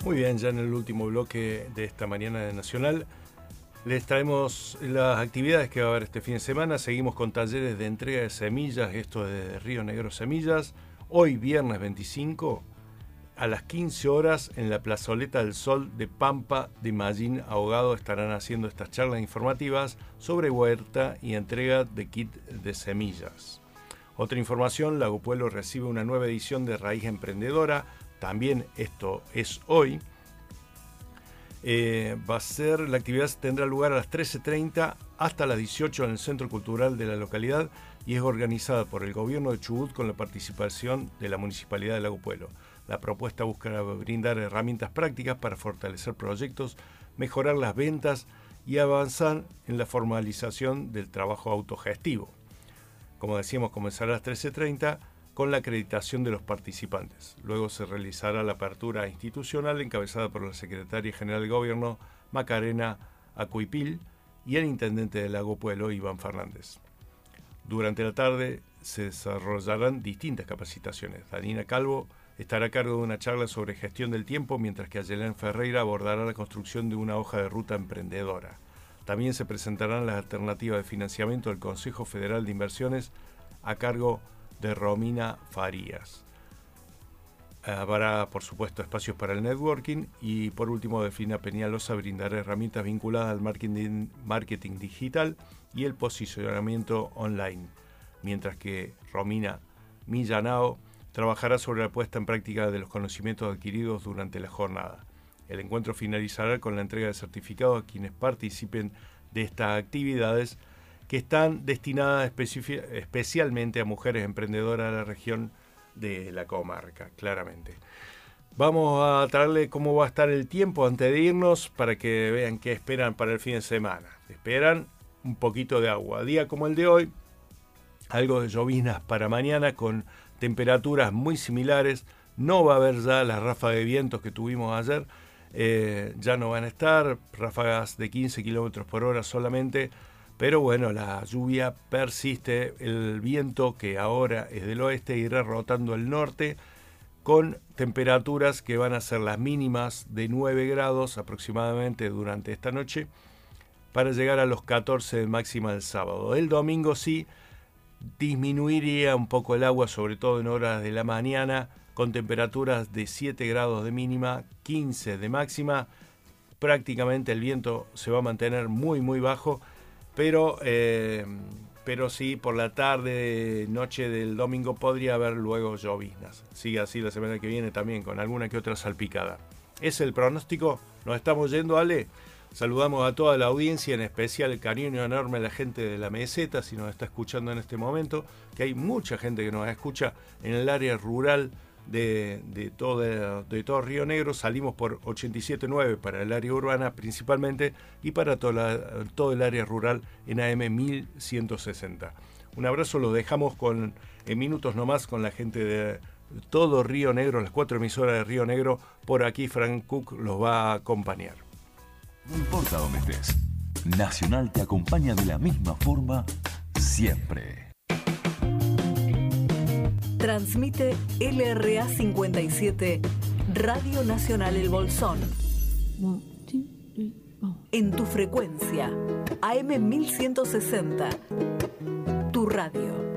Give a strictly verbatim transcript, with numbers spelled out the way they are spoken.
Muy bien, ya en el último bloque de esta mañana de Nacional les traemos las actividades que va a haber este fin de semana. Seguimos con talleres de entrega de semillas, esto de Río Negro Semillas. Hoy, viernes veinticinco, a las quince horas, en la Plazoleta del Sol de Pampa de Mallín Ahogado, estarán haciendo estas charlas informativas sobre huerta y entrega de kit de semillas. Otra información, Lago Pueblo recibe una nueva edición de Raíz Emprendedora. También esto es hoy. Eh, va a ser, la actividad tendrá lugar a las trece treinta hasta las dieciocho en el Centro Cultural de la localidad y es organizada por el Gobierno de Chubut con la participación de la Municipalidad de Lago Pueblo. La propuesta busca brindar herramientas prácticas para fortalecer proyectos, mejorar las ventas y avanzar en la formalización del trabajo autogestivo. Como decíamos, comenzará a las trece treinta con la acreditación de los participantes. Luego se realizará la apertura institucional encabezada por la Secretaria General del Gobierno, Macarena Acuipil, y el Intendente de Lago Pueblo, Iván Fernández. Durante la tarde se desarrollarán distintas capacitaciones. Danina Calvo estará a cargo de una charla sobre gestión del tiempo, mientras que Ayelén Ferreira abordará la construcción de una hoja de ruta emprendedora. También se presentarán las alternativas de financiamiento del Consejo Federal de Inversiones a cargo de Romina Farías. Habrá, por supuesto, espacios para el networking y, por último, Delfina Peñalosa brindará herramientas vinculadas al marketing, marketing digital y el posicionamiento online, mientras que Romina Millanao trabajará sobre la puesta en práctica de los conocimientos adquiridos durante la jornada. El encuentro finalizará con la entrega de certificados a quienes participen de estas actividades, que están destinadas especi- especialmente a mujeres emprendedoras de la región de la comarca, claramente. Vamos a traerle cómo va a estar el tiempo antes de irnos para que vean qué esperan para el fin de semana. Esperan un poquito de agua. Día como el de hoy, algo de lloviznas para mañana con temperaturas muy similares. No va a haber ya las ráfagas de vientos que tuvimos ayer. Eh, ya no van a estar ráfagas de quince kilómetros por hora solamente. Pero bueno, la lluvia persiste, el viento que ahora es del oeste irá rotando al norte con temperaturas que van a ser las mínimas de nueve grados aproximadamente durante esta noche para llegar a los catorce de máxima el sábado. El domingo sí disminuiría un poco el agua, sobre todo en horas de la mañana, con temperaturas de siete grados de mínima, quince de máxima. Prácticamente el viento se va a mantener muy muy bajo. Pero, eh, pero sí, por la tarde, noche del domingo podría haber luego lloviznas. Sigue así la semana que viene también, con alguna que otra salpicada. Es el pronóstico. Nos estamos yendo, Ale. Saludamos a toda la audiencia, en especial el cariño enorme a la gente de la meseta, si nos está escuchando en este momento, que hay mucha gente que nos escucha en el área rural de, de, todo, de todo Río Negro. Salimos por ochenta y siete punto nueve para el área urbana principalmente y para toda la, todo el área rural en A M mil ciento sesenta. Un abrazo, lo dejamos con, en minutos nomás con la gente de todo Río Negro, las cuatro emisoras de Río Negro. Por aquí Frank Cook los va a acompañar. No importa dónde estés, Nacional te acompaña de la misma forma siempre. Transmite L R A cincuenta y siete, Radio Nacional El Bolsón. En tu frecuencia, A M mil ciento sesenta, tu radio.